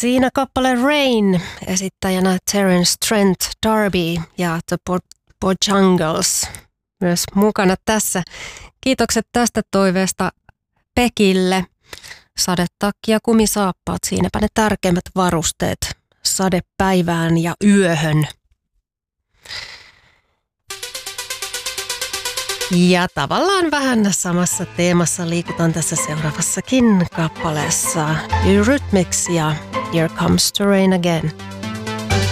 Siinä kappale Rain, esittäjänä Terence Trent D'Arby ja The Bojangles myös mukana tässä. Kiitokset tästä toiveesta Pekille. Sadetakki ja kumisaappaat, siinäpä ne tärkeimmät varusteet sadepäivään ja yöhön. Ja tavallaan vähän samassa teemassa liikutaan tässä seuraavassakin kappaleessa. Eurythmics ja Here Comes the Rain Again.